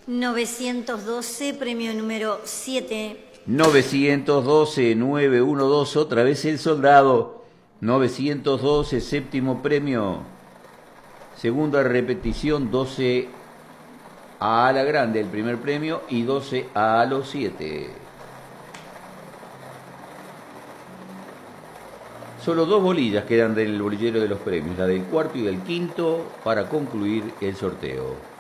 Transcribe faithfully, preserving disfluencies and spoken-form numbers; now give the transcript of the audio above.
novecientos doce, premio número siete. novecientos doce, nueve uno dos, otra vez el soldado. novecientos doce, séptimo premio. Segunda repetición, doce a la grande el primer premio y doce a los siete. Solo dos bolillas quedan del bolillero de los premios, la del cuarto y del quinto, para concluir el sorteo.